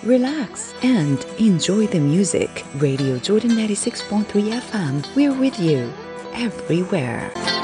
relax, and enjoy the music. Radio Jordan 96.3 FM. We're with you everywhere.